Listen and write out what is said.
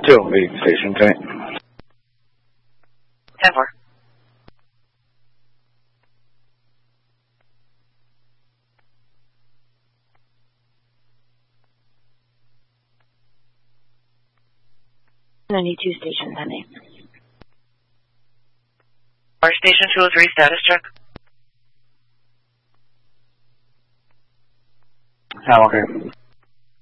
waiting station. Can 10-4. I need 2 stations, honey. Our station 203, status check. I'm okay.